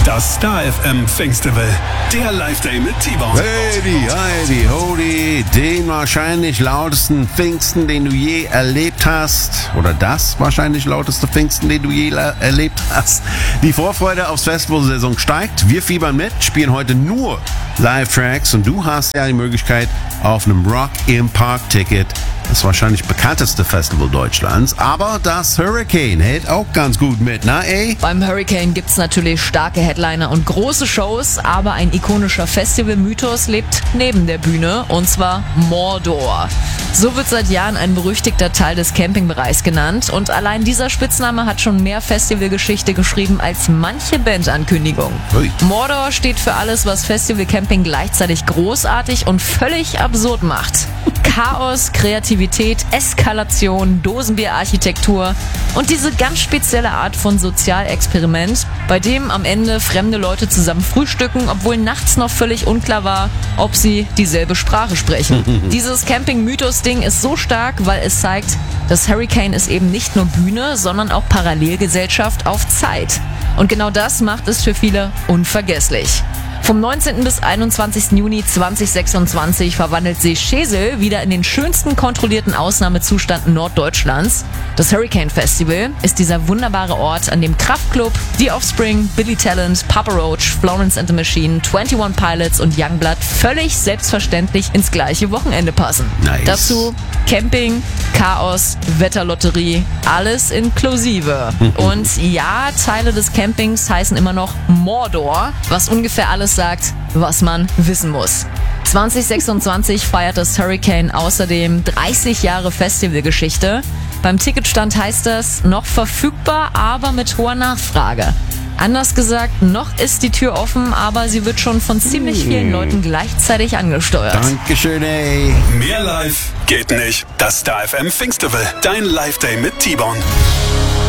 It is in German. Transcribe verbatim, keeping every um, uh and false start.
Das Star F M Festival, der Live-Day mit T-Bone. Heidi, Heidi, Hodi, den wahrscheinlich lautesten Pfingsten, den du je erlebt hast. Oder das wahrscheinlich lauteste Pfingsten, den du je la- erlebt hast. Die Vorfreude aufs Festivalsaison steigt. Wir fiebern mit, spielen heute nur Live-Tracks und du hast ja die Möglichkeit auf einem Rock im Park-Ticket, das wahrscheinlich bekannteste Festival Deutschlands, aber das Hurricane hält auch ganz gut mit, na ey? Beim Hurricane gibt's natürlich starke Headliner und große Shows, aber ein ikonischer Festival-Mythos lebt neben der Bühne, und zwar Mordor. So wird seit Jahren ein berüchtigter Teil des Campingbereichs genannt, und allein dieser Spitzname hat schon mehr Festivalgeschichte geschrieben als manche Bandankündigung. Ui. Mordor steht für alles, was Festival-Camping gleichzeitig großartig und völlig absurd macht. Chaos, Kreativität, Eskalation, Dosenbierarchitektur und diese ganz spezielle Art von Sozialexperiment, bei dem am Ende fremde Leute zusammen frühstücken, obwohl nachts noch völlig unklar war, ob sie dieselbe Sprache sprechen. Dieses Camping-Mythos-Ding ist so stark, weil es zeigt, das Hurricane ist eben nicht nur Bühne, sondern auch Parallelgesellschaft auf Zeit. Und genau das macht es für viele unvergesslich. Vom neunzehnten bis einundzwanzigsten Juni zweitausendsechsundzwanzig verwandelt sich Schesel wieder in den schönsten kontrollierten Ausnahmezustand Norddeutschlands. Das Hurricane Festival ist dieser wunderbare Ort, an dem Kraftklub, The Offspring, Billy Talent, Papa Roach, Florence and the Machine, einundzwanzig Pilots und Youngblood völlig selbstverständlich ins gleiche Wochenende passen. Nice. Dazu Camping, Chaos, Wetterlotterie, alles inklusive. Und ja, Teile des Campings heißen immer noch Mordor, was ungefähr alles sagt, was man wissen muss. zweitausendsechsundzwanzig feiert das Hurricane außerdem dreißig Jahre Festivalgeschichte. Beim Ticketstand heißt das, noch verfügbar, aber mit hoher Nachfrage. Anders gesagt, noch ist die Tür offen, aber sie wird schon von ziemlich vielen Leuten gleichzeitig angesteuert. Dankeschön, ey. Mehr Live geht nicht. Das Star F M Festival, dein Live-Day mit T-Bone.